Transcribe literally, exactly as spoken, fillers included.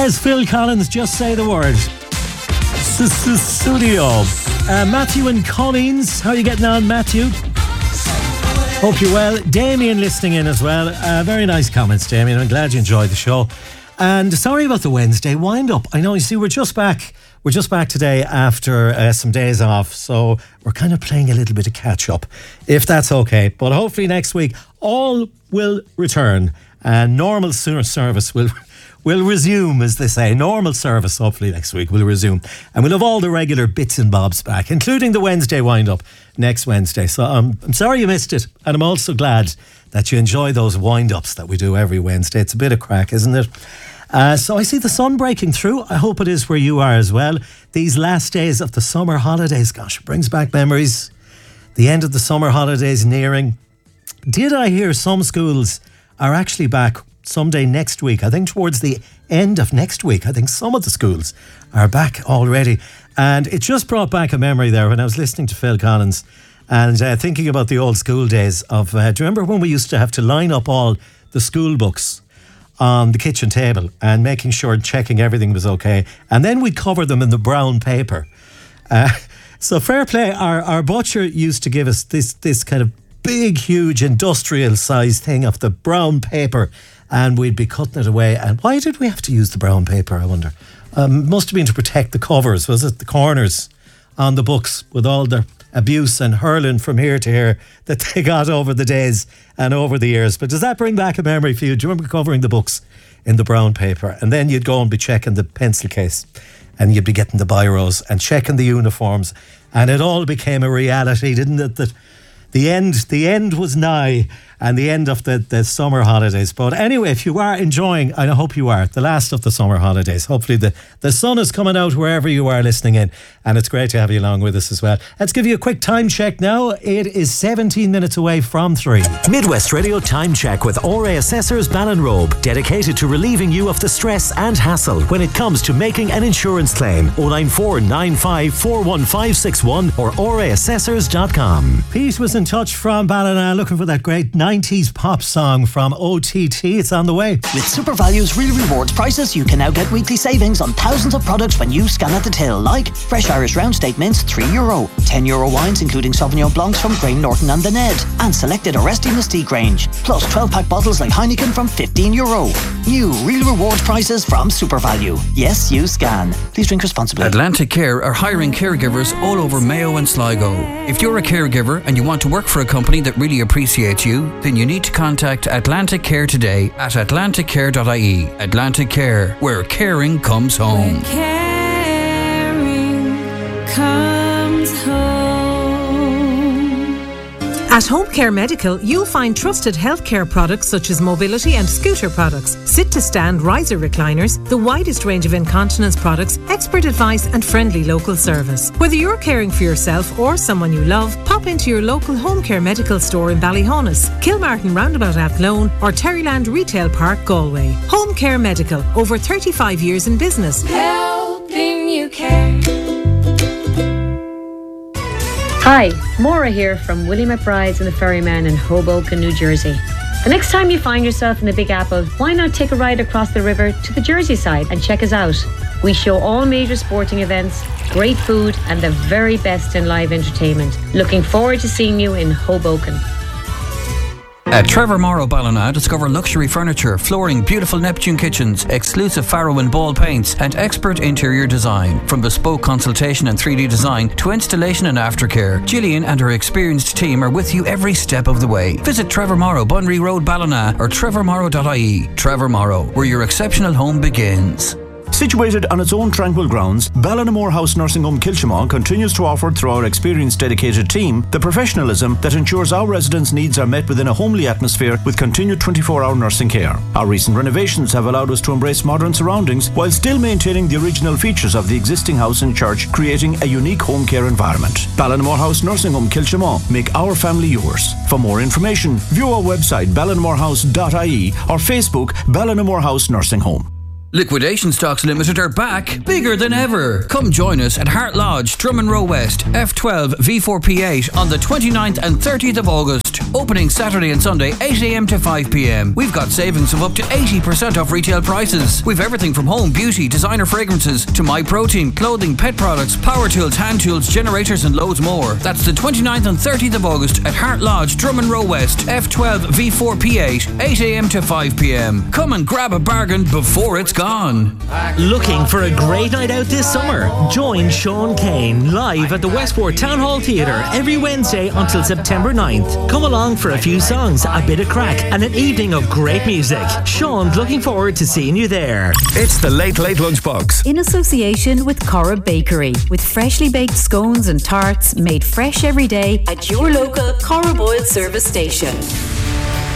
Says Phil Collins, just say the word. Studio. Uh, Matthew and Collins, how are you getting on, Matthew? Hope you're well. Damien listening in as well. Uh, very nice comments, Damien. I'm glad you enjoyed the show. And sorry about the Wednesday wind up. I know, you see, we're just back. We're just back today after uh, some days off, so we're kind of playing a little bit of catch up, if that's okay. But hopefully next week all will return and normal service will will resume, as they say. Normal service hopefully next week will resume, and we'll have all the regular bits and bobs back, including the Wednesday wind up next Wednesday. So um, I'm sorry you missed it, and I'm also glad that you enjoy those wind ups that we do every Wednesday. It's a bit of crack, isn't it? Uh, so I see the sun breaking through. I hope it is where you are as well. These last days of the summer holidays, gosh, it brings back memories. The end of the summer holidays nearing. Did I hear some schools are actually back someday next week? I think towards the end of next week. I think some of the schools are back already. And it just brought back a memory there when I was listening to Phil Collins and uh, thinking about the old school days of, uh, do you remember when we used to have to line up all the school books on the kitchen table and making sure and checking everything was okay, and then we'd cover them in the brown paper. Uh, so fair play, our, our butcher used to give us this this kind of big, huge industrial size thing of the brown paper, and we'd be cutting it away. And why did we have to use the brown paper, I wonder? Um, must have been to protect the covers, was it? The corners on the books with all the abuse and hurling from here to here that they got over the days and over the years. But does that bring back a memory for you? Do you remember covering the books in the brown paper? And then you'd go and be checking the pencil case, and you'd be getting the biros and checking the uniforms, and it all became a reality, didn't it? That the end, the end was nigh, and the end of the, the summer holidays. But anyway, if you are enjoying, and I hope you are, the last of the summer holidays, hopefully the, the sun is coming out wherever you are listening in, and it's great to have you along with us as well. Let's give you a quick time check now. It is seventeen minutes away from three. Midwest Radio Time Check with O R A Assessors Ballinrobe, dedicated to relieving you of the stress and hassle when it comes to making an insurance claim. oh nine four nine five four one five six one or O R A assessors dot com. Pete was in touch from Ballina looking for that great nineties pop song from O T T. It's on the way. With SuperValue's Real Rewards prices, you can now get weekly savings on thousands of products when you scan at the till, like fresh Irish round steak mince, three euro, ten euro wines including Sauvignon Blancs from Graham Norton and the Ned, and selected Aresti Mystique range, plus twelve pack bottles like Heineken from fifteen euro. New Real Rewards prices from SuperValue. Yes, you scan. Please drink responsibly. Atlantic Care are hiring caregivers all over Mayo and Sligo. If you're a caregiver and you want to work for a company that really appreciates you, then you need to contact Atlantic Care today at atlantic care dot I E. Atlantic Care, where caring comes home. Where caring comes home. At Home Care Medical, you'll find trusted healthcare products such as mobility and scooter products, sit-to-stand riser recliners, the widest range of incontinence products, expert advice and friendly local service. Whether you're caring for yourself or someone you love, pop into your local Home Care Medical store in Ballyhonus, Kilmartin Roundabout Athlone or Terryland Retail Park, Galway. Home Care Medical, over thirty-five years in business. Helping you care. Hi, Maura here from Willie McBride's and the Ferryman in Hoboken, New Jersey. The next time you find yourself in the Big Apple, why not take a ride across the river to the Jersey side and check us out? We show all major sporting events, great food and the very best in live entertainment. Looking forward to seeing you in Hoboken. At Trevor Morrow Ballina, discover luxury furniture, flooring, beautiful Neptune kitchens, exclusive Faro and Ball paints, and expert interior design. From bespoke consultation and three D design to installation and aftercare, Gillian and her experienced team are with you every step of the way. Visit Trevor Morrow, Bunry Road, Ballina, or trevor morrow dot I E. Trevor Morrow, where your exceptional home begins. Situated on its own tranquil grounds, Ballinamore House Nursing Home Kilchimau continues to offer, through our experienced dedicated team, the professionalism that ensures our residents' needs are met within a homely atmosphere with continued twenty-four hour nursing care. Our recent renovations have allowed us to embrace modern surroundings while still maintaining the original features of the existing house and church, creating a unique home care environment. Ballinamore House Nursing Home Kilchimau. Make our family yours. For more information, view our website ballinamore house dot I E or Facebook Ballinamore House Nursing Home. Liquidation Stocks Limited are back, bigger than ever. Come join us at Hart Lodge, Drummond Row West, F twelve V four P eight on the twenty-ninth and thirtieth of August. Opening Saturday and Sunday, eight a m to five p m. We've got savings of up to eighty percent off retail prices. We've everything from home, beauty, designer fragrances to MyProtein, clothing, pet products, power tools, hand tools, generators and loads more. That's the twenty-ninth and thirtieth of August at Hart Lodge, Drummond Row West, F twelve V four P eight, eight a m to five p m. Come and grab a bargain before it's gone. Looking for a great night out this summer? Join Sean Kane live at the Westport Town Hall Theatre every Wednesday until September ninth. Come along for a few songs, a bit of crack and an evening of great music. Sean's looking forward to seeing you there. It's the Late Late Lunchbox in association with Corra Bakery, with freshly baked scones and tarts made fresh every day at your local Corra Boyle service station.